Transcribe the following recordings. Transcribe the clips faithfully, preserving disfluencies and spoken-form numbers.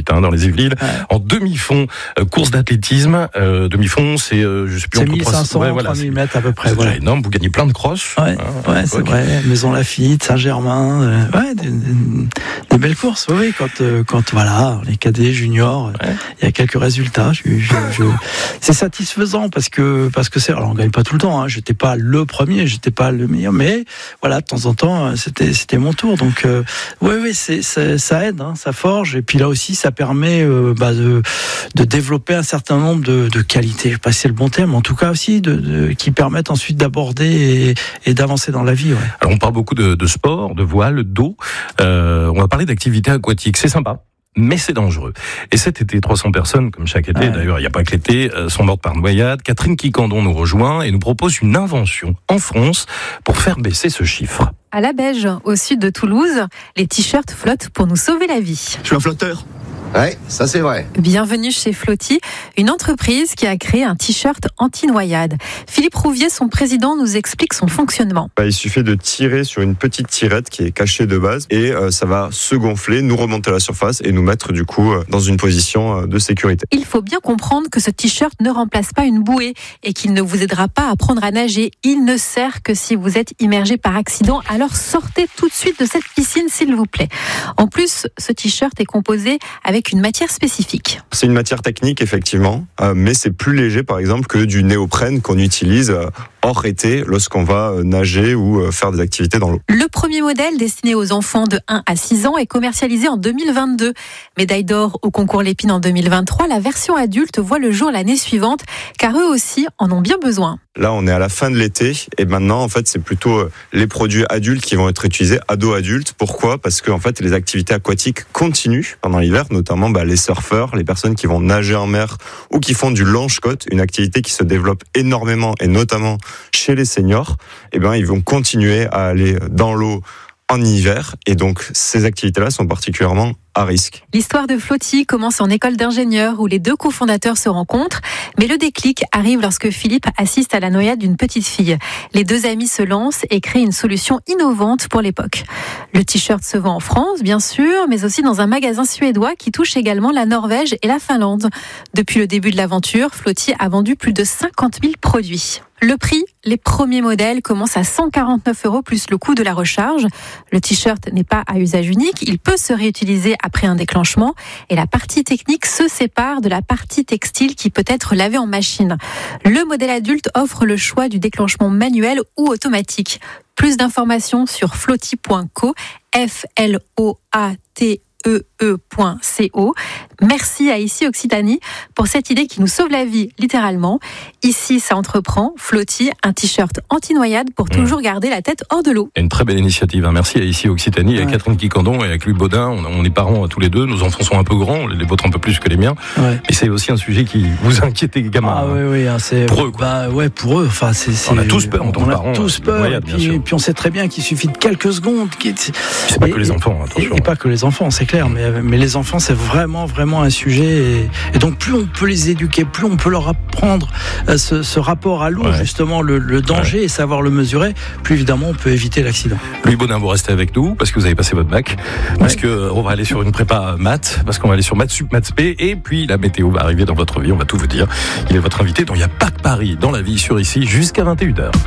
hein, dans les Yvelines. Ouais. En demi-fond, euh, course d'athlétisme. Euh, demi-fond, c'est, euh, je sais plus, c'est entre mille cinq cents, ouais, voilà, trois mille mètres à peu près. C'est Voilà. énorme. Vous gagnez plein de crosses. Ouais, hein, ouais, c'est okay. vrai. Maison Lafitte, Saint-Germain, euh, ouais, des, des, des belles courses. Oui, oui, quand, euh, quand voilà, les cadets, juniors, il ouais. y a quelques résultats. Je, je, je... C'est satisfaisant parce que parce que c'est. Alors on gagne pas tout le temps. Hein. J'étais pas le premier, j'étais pas le meilleur, mais voilà, de temps en temps, c'était c'était mon tour. Donc euh, oui, oui, c'est, c'est ça aide, hein, ça forge. Et puis là aussi, ça permet euh, bah, de de développer un certain nombre de, de qualités. Je sais pas si c'est le bon terme, en tout cas aussi de, de qui permettent ensuite d'aborder et, et d'avancer dans la vie. Ouais. Alors on parle beaucoup de, de sport, de voile, d'eau. Euh, on va parler d'activités aquatiques. C'est sympa, mais c'est dangereux. Et cet été, trois cents personnes, comme chaque été, ouais. d'ailleurs, il n'y a pas que l'été, euh, sont mortes par noyade. Catherine Quiquendon nous rejoint et nous propose une invention en France pour faire baisser ce chiffre. À la Beige, au sud de Toulouse, les t-shirts flottent pour nous sauver la vie. Je suis un flotteur. Ouais, ça c'est vrai. Bienvenue chez Flotti, une entreprise qui a créé un t-shirt anti-noyade. Philippe Rouvier, son président, nous explique son fonctionnement. Il suffit de tirer sur une petite tirette qui est cachée de base et euh, ça va se gonfler, nous remonter à la surface et nous mettre du coup euh, dans une position euh, de sécurité. Il faut bien comprendre que ce t-shirt ne remplace pas une bouée et qu'il ne vous aidera pas à apprendre à nager. Il ne sert que si vous êtes immergé par accident, alors sortez tout de suite de cette piscine s'il vous plaît. En plus, ce t-shirt est composé avec une matière spécifique. C'est une matière technique effectivement, euh, mais c'est plus léger par exemple que du néoprène qu'on utilise euh, hors été lorsqu'on va euh, nager ou euh, faire des activités dans l'eau. Le premier modèle destiné aux enfants de un à six ans est commercialisé en deux mille vingt-deux. Médaille d'or au concours Lépine en deux mille vingt-trois, la version adulte voit le jour l'année suivante car eux aussi en ont bien besoin. Là, on est à la fin de l'été et maintenant, en fait, c'est plutôt les produits adultes qui vont être utilisés, ados-adultes. Pourquoi ? Parce que, en fait, les activités aquatiques continuent pendant l'hiver, notamment bah, les surfeurs, les personnes qui vont nager en mer ou qui font du longe-côte, une activité qui se développe énormément et notamment chez les seniors. Eh ben, ils vont continuer à aller dans l'eau en hiver et donc ces activités-là sont particulièrement à risque. L'histoire de Flotti commence en école d'ingénieur où les deux cofondateurs se rencontrent, mais le déclic arrive lorsque Philippe assiste à la noyade d'une petite fille. Les deux amis se lancent et créent une solution innovante pour l'époque. Le t-shirt se vend en France, bien sûr, mais aussi dans un magasin suédois qui touche également la Norvège et la Finlande. Depuis le début de l'aventure, Flotti a vendu plus de cinquante mille produits. Le prix, les premiers modèles commencent à cent quarante-neuf euros plus le coût de la recharge. Le t-shirt n'est pas à usage unique, il peut se réutiliser après un déclenchement et la partie technique se sépare de la partie textile qui peut être lavée en machine. Le modèle adulte offre le choix du déclenchement manuel ou automatique. Plus d'informations sur flotti point co, F L O A T E E point C O. Merci à Ici Occitanie pour cette idée qui nous sauve la vie, littéralement. Ici, ça entreprend, Flotti, un t-shirt anti-noyade pour toujours garder la tête hors de l'eau. Une très belle initiative. Hein. Merci à Ici Occitanie, ouais. à Catherine Quiquendon et avec Louis Baudin. On, on est parents à tous les deux. Nos enfants sont un peu grands, les vôtres un peu plus que les miens. Ouais. Et c'est aussi un sujet qui vous inquiète, les gamins. Ah oui, oui, hein, c'est pour eux. Quoi. Bah ouais, pour eux. Enfin, c'est, c'est... On a tous peur en tant que parents. On a tous peur. Noyade, et, puis, et puis on sait très bien qu'il suffit de quelques secondes. C'est pas et, que les enfants, attention. Et, et pas que les enfants, c'est clair. Mais, mais les enfants, c'est vraiment, vraiment un sujet. Et, et donc, plus on peut les éduquer, plus on peut leur apprendre ce, ce rapport à l'eau, ouais. justement, le, le danger ouais. et savoir le mesurer, plus évidemment, on peut éviter l'accident. Louis Baudin, vous restez avec nous parce que vous avez passé votre bac, ouais. parce que on va aller sur une prépa maths, parce qu'on va aller sur maths sup, maths spé, et puis la météo va arriver dans votre vie, on va tout vous dire. Il est votre invité, donc il n'y a pas que Paris dans la vie sur Ici jusqu'à vingt et une heures.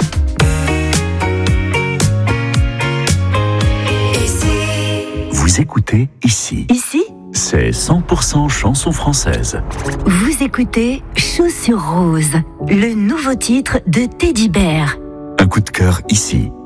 Vous écoutez Ici. Ici, c'est cent pour cent chansons françaises. Vous écoutez Chaussures Roses, le nouveau titre de Teddy Bear. Un coup de cœur ici.